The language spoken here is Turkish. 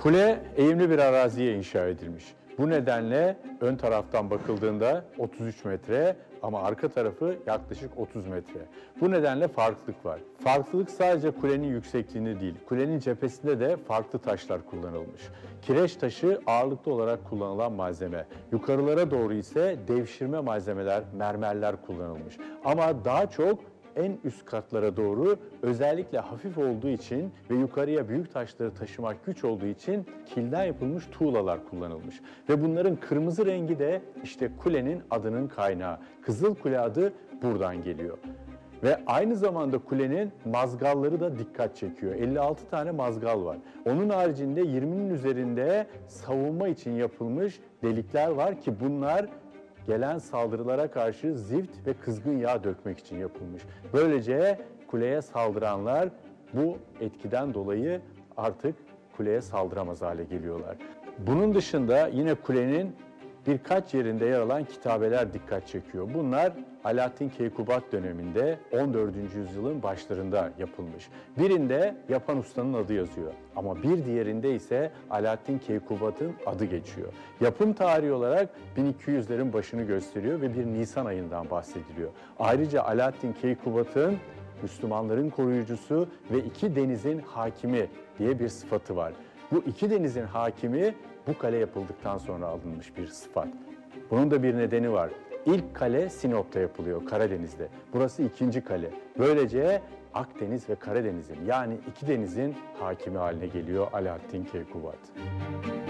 Kule eğimli bir araziye inşa edilmiş. Bu nedenle ön taraftan bakıldığında 33 metre ama arka tarafı yaklaşık 30 metre. Bu nedenle farklılık var. Farklılık sadece kulenin yüksekliğinde değil, kulenin cephesinde de farklı taşlar kullanılmış. Kireç taşı ağırlıklı olarak kullanılan malzeme. Yukarılara doğru ise devşirme malzemeler, mermerler kullanılmış. Ama daha çok en üst katlara doğru özellikle hafif olduğu için ve yukarıya büyük taşları taşımak güç olduğu için kilden yapılmış tuğlalar kullanılmış. Ve bunların kırmızı rengi de işte kulenin adının kaynağı. Kızıl Kule adı buradan geliyor. Ve aynı zamanda kulenin mazgalları da dikkat çekiyor. 56 tane mazgal var. Onun haricinde 20'nin üzerinde savunma için yapılmış delikler var ki bunlar gelen saldırılara karşı zift ve kızgın yağ dökmek için yapılmış. Böylece kuleye saldıranlar bu etkiden dolayı artık kuleye saldıramaz hale geliyorlar. Bunun dışında yine kulenin birkaç yerinde yer alan kitabeler dikkat çekiyor. Bunlar Alaaddin Keykubat döneminde 14. yüzyılın başlarında yapılmış. Birinde yapan ustanın adı yazıyor ama bir diğerinde ise Alaaddin Keykubat'ın adı geçiyor. Yapım tarihi olarak 1200'lerin başını gösteriyor ve bir Nisan ayından bahsediliyor. Ayrıca Alaaddin Keykubat'ın Müslümanların koruyucusu ve iki denizin hakimi diye bir sıfatı var. Bu iki denizin hakimi bu kale yapıldıktan sonra alınmış bir sıfat. Bunun da bir nedeni var. İlk kale Sinop'ta yapılıyor, Karadeniz'de. Burası ikinci kale. Böylece Akdeniz ve Karadeniz'in yani iki denizin hakimi haline geliyor Alaaddin Keykubat.